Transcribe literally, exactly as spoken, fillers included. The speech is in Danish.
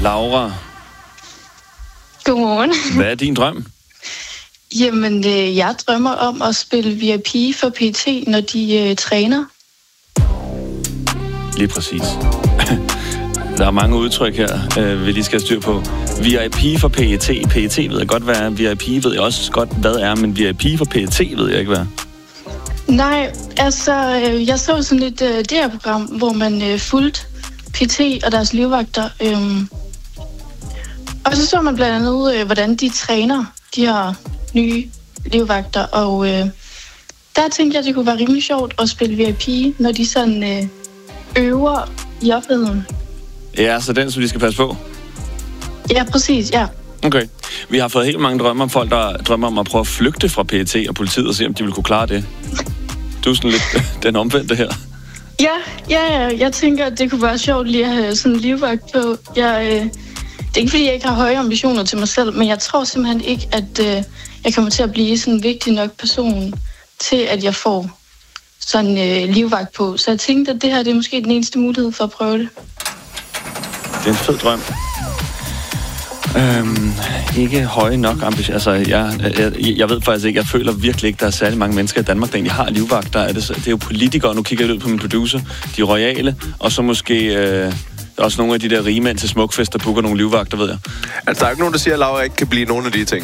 Laura. Godmorgen. Hvad er din drøm? Jamen, øh, jeg drømmer om at spille V I P for P E T, når de øh, træner. Lige præcis. Der er mange udtryk her, øh, vi lige skal have styr på. V I P for P E T. P E T ved jeg godt, hvad er. V I P ved jeg også godt, hvad er. Men V I P for P E T ved jeg ikke, hvad er. Nej, altså, øh, jeg så sådan et øh, D R-program, hvor man øh, fulgte P E T og deres livvagter. Øh, og så så man blandt andet, øh, hvordan de træner de her nye livvagter. Og øh, der tænkte jeg, at det kunne være rimelig sjovt at spille V I P, når de sådan øh, øver i offentligheden. Ja, så den, som de skal passe på? Ja, præcis, ja. Okay. Vi har fået helt mange drømme om folk, der drømmer om at prøve at flygte fra P E T og politiet og se, om de vil kunne klare det. Du er sådan lidt den omvendte her. Ja, ja, ja. Jeg tænker, at det kunne være sjovt lige at have sådan en livvagt på. Jeg, øh, det er ikke, fordi jeg ikke har høje ambitioner til mig selv, men jeg tror simpelthen ikke, at øh, jeg kommer til at blive sådan en vigtig nok person til, at jeg får sådan en øh, livvagt på. Så jeg tænkte, at det her det er måske den eneste mulighed for at prøve det. Det er en fed drøm. Øhm, ikke høje nok ambitioner. Altså, jeg, jeg, jeg ved faktisk ikke, jeg føler virkelig ikke, der er særlig mange mennesker i Danmark, der egentlig har livvagter. Er det, det er jo politikere, nu kigger jeg ud på min producer, de royale, og så måske øh, også nogle af de der rige mænd til smukfest, der booker nogle livvagter, ved jeg. Altså, der er ikke nogen, der siger, at Laura ikke kan blive nogen af de ting.